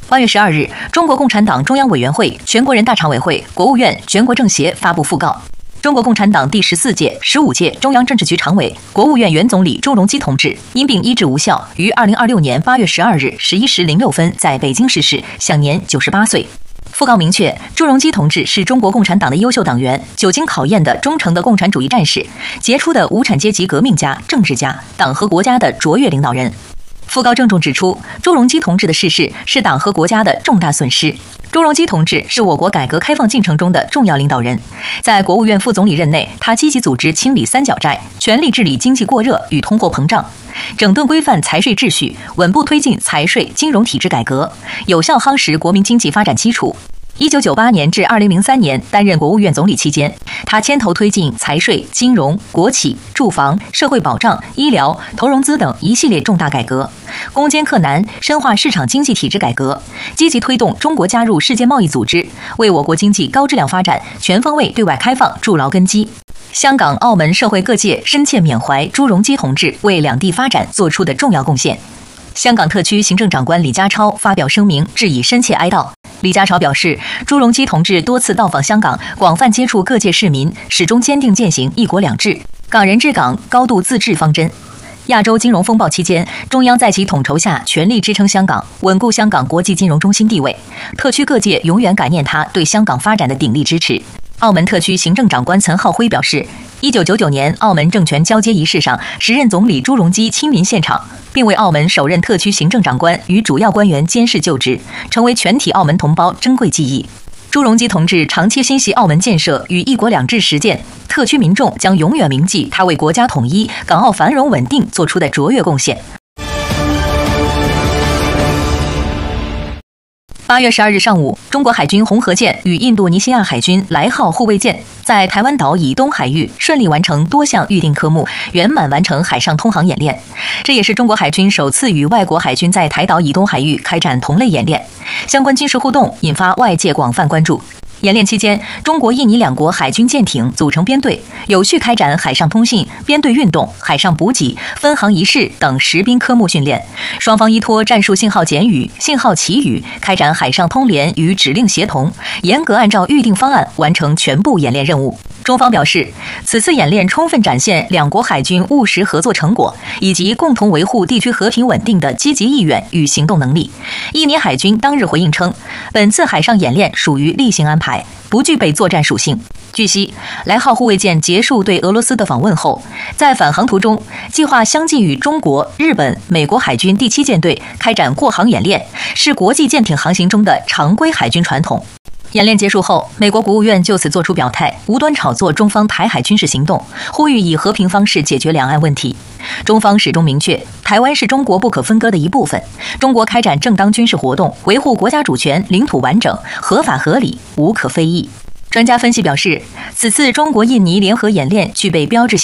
8月12日，中国共产党中央委员会、全国人大常委会、国务院、全国政协发布讣告：中国共产党第14届、15届中央政治局常委、国务院原总理朱镕基同志因病医治无效，于2026年8月12日11时06分在北京逝世，享年98岁。讣告明确，朱镕基同志是中国共产党的优秀党员，久经考验的忠诚的共产主义战士，杰出的无产阶级革命家、政治家，党和国家的卓越领导人。讣告郑重指出，朱镕基同志的逝世是党和国家的重大损失。朱镕基同志是我国改革开放进程中的重要领导人，在国务院副总理任内，他积极组织清理三角债，全力治理经济过热与通货膨胀，整顿规范财税秩序，稳步推进财税金融体制改革，有效夯实国民经济发展基础。1998年至2003年担任国务院总理期间，他牵头推进财税、金融、国企、住房、社会保障、医疗、投融资等一系列重大改革，攻坚克难，深化市场经济体制改革，积极推动中国加入世界贸易组织，为我国经济高质量发展、全方位对外开放筑牢根基。香港、澳门社会各界深切缅怀朱镕基同志为两地发展做出的重要贡献。香港特区行政长官李家超发表声明，致以深切哀悼。李家超表示，朱镕基同志多次到访香港，广泛接触各界市民，始终坚定践行一国两制、港人治港、高度自治方针。亚洲金融风暴期间，中央在其统筹下全力支撑香港，稳固香港国际金融中心地位。特区各界永远感念他对香港发展的鼎力支持。澳门特区行政长官岑浩辉表示，1999年澳门政权交接仪式上，时任总理朱镕基亲临现场，并为澳门首任特区行政长官与主要官员监事就职，成为全体澳门同胞珍贵记忆。朱镕基同志长期心系澳门建设与一国两制实践，特区民众将永远铭记他为国家统一、港澳繁荣稳定做出的卓越贡献。8月12日上午，中国海军红河舰与印度尼西亚海军来号护卫舰在台湾岛以东海域顺利完成多项预定科目，圆满完成海上通航演练。这也是中国海军首次与外国海军在台岛以东海域开展同类演练，相关军事互动引发外界广泛关注。演练期间，中国、印尼两国海军舰艇组成编队，有序开展海上通信、编队运动、海上补给、分航仪式等实兵科目训练。双方依托战术信号简语、信号旗语，开展海上通联与指令协同，严格按照预定方案完成全部演练任务。中方表示，此次演练充分展现两国海军务实合作成果，以及共同维护地区和平稳定的积极意愿与行动能力。印尼海军当日回应称，本次海上演练属于例行安排，不具备作战属性。据悉，来号护卫舰结束对俄罗斯的访问后，在返航途中，计划相继与中国、日本、美国海军第7舰队开展过航演练，是国际舰艇航行中的常规海军传统。演练结束后，美国国务院就此作出表态，无端炒作中方台海军事行动，呼吁以和平方式解决两岸问题。中方始终明确，台湾是中国不可分割的一部分，中国开展正当军事活动，维护国家主权、领土完整，合法合理，无可非议。专家分析表示，此次中国印尼联合演练具备标志性